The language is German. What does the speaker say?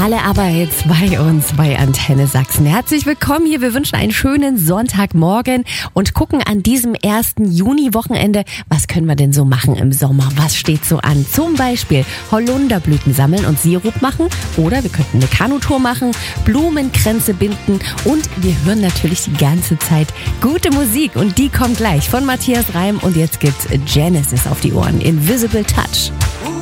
Alle aber jetzt bei uns bei Antenne Sachsen. Herzlich willkommen hier. Wir wünschen einen schönen Sonntagmorgen und gucken an diesem 1. Juni-Wochenende, was können wir denn so machen im Sommer? Was steht so an? Zum Beispiel Holunderblüten sammeln und Sirup machen oder wir könnten eine Kanutour machen, Blumenkränze binden und wir hören natürlich die ganze Zeit gute Musik und die kommt gleich von Matthias Reim und jetzt gibt's Genesis auf die Ohren. Invisible Touch.